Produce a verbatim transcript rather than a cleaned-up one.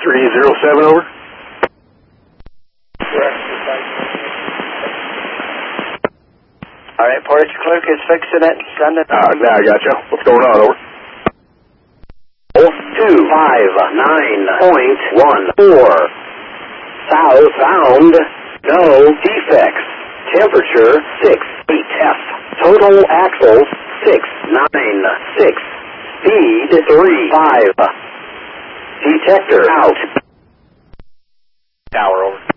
three zero seven, over. All right, Portage Clerk is fixing it. Send it. Uh, now I got you. What's going on, over? two five nine point one four. South bound. No defects. Temperature six eight F. Total axles six nine six. Speed three five. Detector out. Tower, over.